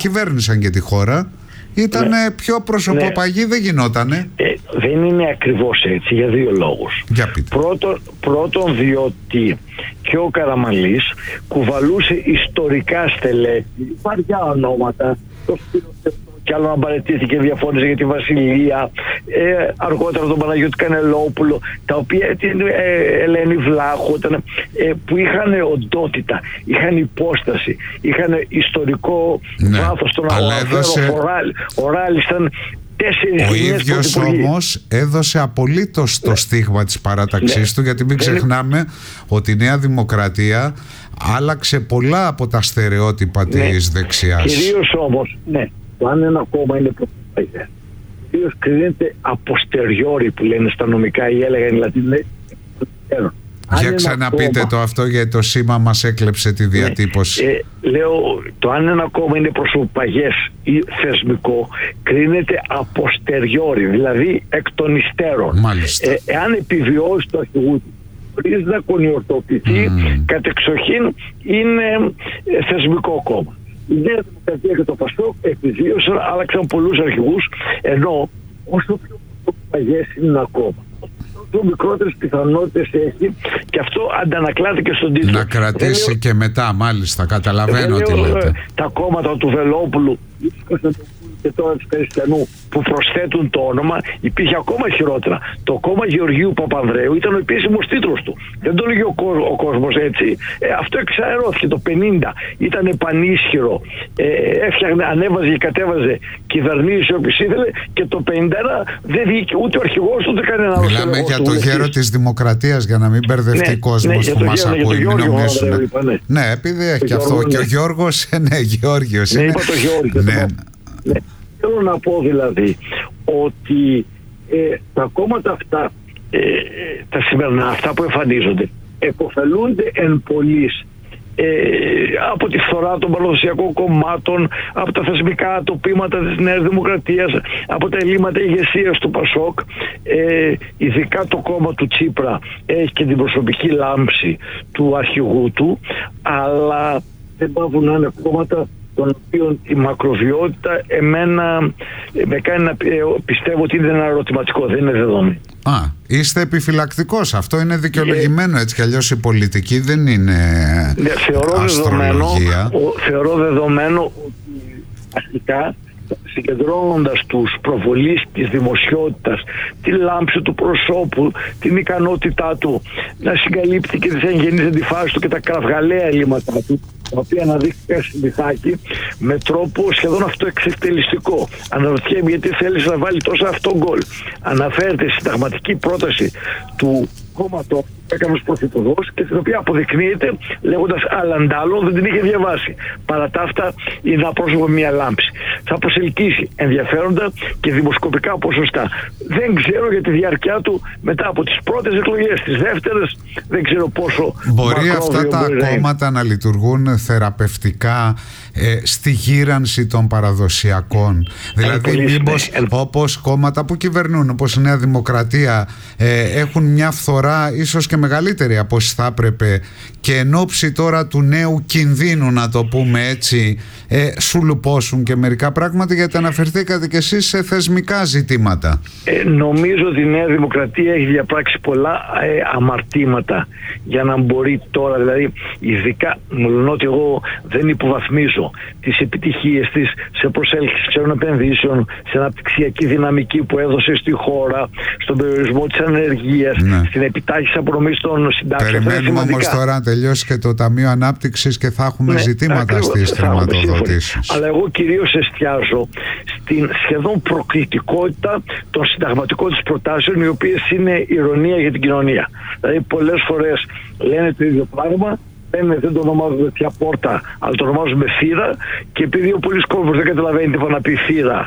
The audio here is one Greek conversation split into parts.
κυβέρνησαν και τη χώρα. Ήταν πιο προσωποπαγή, δεν γινότανε. Δεν είναι ακριβώς έτσι για δύο λόγους. Πρώτον διότι και ο Καραμανλής κουβαλούσε ιστορικά στελέχη, βαριά ονόματα, το κι άλλο να παραιτήθηκε, διαφώνησε για τη Βασιλεία, αργότερα τον Παναγιώτη Κανελόπουλο, τα οποία την Ελένη Βλάχου, που είχαν οντότητα, είχαν υπόσταση, είχαν ιστορικό βάθος. Τον ο Ράλης ήταν 4 Ο ίδιος όμως έδωσε απολύτως το στίγμα της παράταξής του, γιατί μην ξεχνάμε ότι η Νέα Δημοκρατία άλλαξε πολλά από τα στερεότυπα της δεξιάς. Κυρίως όμως, το αν ένα κόμμα είναι προσωπικό, κυρίως κρίνεται posteriori που λένε στα νομικά ή έλεγαν οι Λατινοί. Για ξαναπείτε το αυτό, γιατί το σήμα μας έκλεψε τη διατύπωση. Λέω, το αν ένα κόμμα είναι προσωπαγές ή θεσμικό κρίνεται posteriori, δηλαδή εκ των υστέρων. Μάλιστα. Εάν επιβιώσει το αρχηγού του χωρίς να κονιορτοποιηθεί, κατεξοχήν είναι θεσμικό κόμμα. Η Νέα Δημοκρατία και το ΠΑΣΟΚ επιβίωσαν, άλλαξαν πολλούς αρχηγούς, ενώ όσο πιο προσωπαγές είναι ένα κόμμα, όσο μικρότερες πιθανότητες έχει, και αυτό αντανακλάται και στον τίτλο. Να κρατήσει και μετά, μάλιστα, καταλαβαίνω τι λέτε. Τα κόμματα του Βελόπουλου και τώρα του Χριστιανού που προσθέτουν το όνομα, υπήρχε ακόμα χειρότερα. Το κόμμα Γεωργίου Παπανδρέου ήταν ο επίσημος τίτλος του. Δεν το λέγει ο κόσμος έτσι. Αυτό εξαερώθηκε το 50. Ήταν πανίσχυρο. Ανέβαζε και κατέβαζε κυβερνήσεις όποιος ήθελε, και το 51 δεν βγήκε ούτε ο αρχηγός ούτε κανένα άλλο. Μιλάμε για το γέρο της Δημοκρατίας, για να μην μπερδευτεί κόσμος που μας ακούει. Μην νομίζουν. Ναι, επειδή έχει και αυτό. Και ο Γιώργος, Γεώργιος. Ναι, είπα το Γιώργο. Θέλω να πω δηλαδή ότι τα κόμματα αυτά, τα σημερινά, αυτά που εμφανίζονται, επωφελούνται εν πολλοίς από τη φθορά των παραδοσιακών κομμάτων, από τα θεσμικά ατοπήματα της Νέας Δημοκρατίας, από τα ελλείμματα ηγεσίας του ΠΑΣΟΚ. Ειδικά το κόμμα του Τσίπρα έχει και την προσωπική λάμψη του αρχηγού του, αλλά δεν πάβουν να είναι κόμματα των οποίων η μακροβιότητα εμένα με κάνει να πιστεύω ότι είναι ένα ερωτηματικό, δεν είναι δεδομένο. Είστε επιφυλακτικός, αυτό είναι δικαιολογημένο, έτσι κι αλλιώς η πολιτική δεν είναι αστρολογία. Θεωρώ δεδομένο ότι αρχικά, συγκεντρώνοντας τους προβολείς της δημοσιότητας, τη λάμψη του προσώπου, την ικανότητά του να συγκαλύπτει και τις εγγενείς αντιφάσεις του και τα κραυγαλαία ελλείμματά του, τα οποία αναδείχθηκαν στην Ιθάκη με τρόπο σχεδόν αυτοεξευτελιστικό. Αναρωτιέμαι γιατί θέλεις να βάλει τόσα αυτό γκολ. Αναφέρεται στη συνταγματική πρόταση του κόμματος που έκανε ως πρωθυπουργός και την οποία αποδεικνύεται λέγοντας αλλαντάλλον δεν την είχε διαβάσει. Παρά τα αυτά είναι απρόσωπο μια λάμψη. Θα προσελκύσει ενδιαφέροντα και δημοσκοπικά ποσοστά. Δεν ξέρω για τη διάρκεια του μετά από τις πρώτες εκλογές, τις δεύτερες δεν ξέρω πόσο. Μπορεί αυτά τα κόμματα να λειτουργούν θεραπευτικά στη γύρανση των παραδοσιακών. Δηλαδή μήπως όπως κόμματα που κυβερνούν, όπως η Νέα Δημοκρατία, έχουν μια φθορά ίσως και μεγαλύτερη από όσοι θα έπρεπε, και εν ώψη τώρα του νέου κινδύνου, να το πούμε έτσι, σου λουπώσουν και μερικά πράγματα, γιατί αναφερθήκατε κι εσείς σε θεσμικά ζητήματα. Νομίζω ότι η Νέα Δημοκρατία έχει διαπράξει πολλά αμαρτήματα για να μπορεί τώρα, δηλαδή ειδικά, μόνο ότι εγώ δεν υποβαθμίζω τις επιτυχίες της σε προσέλκυση ξένων επενδύσεων, σε αναπτυξιακή δυναμική που έδωσε στη χώρα, στον περιορισμό της ανεργίας, στην επιτάχυνση απονομής των συντάξεων. Περιμένουμε όμως τώρα να τελειώσει και το Ταμείο Ανάπτυξης και θα έχουμε ζητήματα στις χρηματοδοτήσεις. Αλλά εγώ κυρίως εστιάζω στην σχεδόν προκλητικότητα των συνταγματικών της προτάσεων, οι οποίες είναι ηρωνία για την κοινωνία. Δηλαδή πολλές φορές λένε το ίδιο πράγμα, δεν το ονομάζουμε πια πόρτα, αλλά το ονομάζουμε θύρα, και επειδή ο πολλής κόσμος δεν καταλαβαίνει τι να πει θύρα.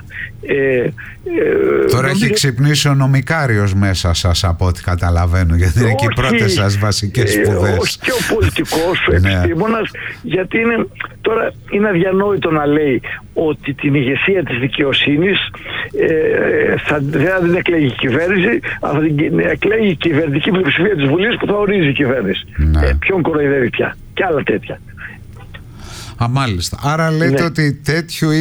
Τώρα έχει ξυπνήσει ο νομικάριος μέσα σας, από ό,τι καταλαβαίνω, γιατί είναι και οι πρώτες σας βασικές σπουδές. Όχι, και ο πολιτικός, ο επιστήμονας, γιατί τώρα είναι αδιανόητο να λέει ότι την ηγεσία της δικαιοσύνης δεν την εκλέγει η κυβέρνηση, αλλά την εκλέγει η κυβερνητική πλειοψηφία της Βουλής που θα ορίζει η κυβέρνηση. Ποιον κοροϊδεύει πια, και άλλα τέτοια. Μάλιστα. Άρα λέτε ότι τέτοιου